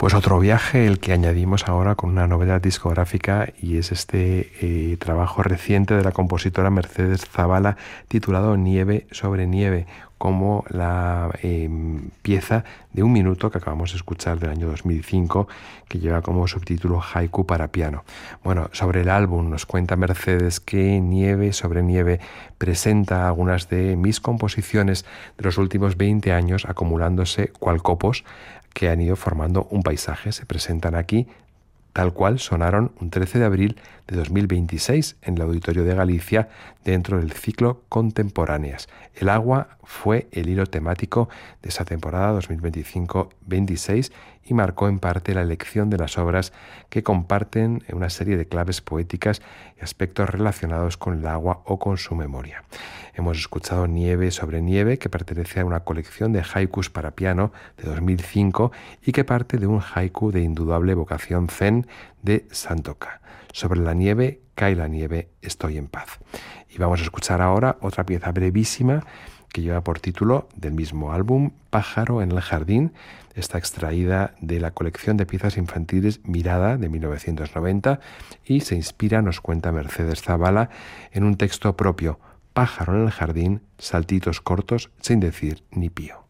Pues otro viaje, el que añadimos ahora con una novedad discográfica, y es este trabajo reciente de la compositora Mercedes Zavala titulado Nieve sobre Nieve, como la pieza de 1 minuto que acabamos de escuchar del año 2005, que lleva como subtítulo Haiku para piano. Bueno, sobre el álbum nos cuenta Mercedes que Nieve sobre Nieve presenta algunas de mis composiciones de los últimos 20 años acumulándose cual copos que han ido formando un paisaje. Se presentan aquí tal cual sonaron un 13 de abril de 2026 en el Auditorio de Galicia dentro del ciclo Contemporáneas. El agua fue el hilo temático de esa temporada 2025-26 y marcó en parte la elección de las obras que comparten una serie de claves poéticas y aspectos relacionados con el agua o con su memoria. Hemos escuchado Nieve sobre Nieve, que pertenece a una colección de haikus para piano de 2005 y que parte de un haiku de indudable vocación zen de Santoka. Sobre la nieve, cae la nieve, estoy en paz. Y vamos a escuchar ahora otra pieza brevísima que lleva por título del mismo álbum, Pájaro en el jardín. Está extraída de la colección de piezas infantiles Mirada de 1990 y se inspira, nos cuenta Mercedes Zavala, en un texto propio, Pájaro en el jardín, saltitos cortos sin decir ni pío.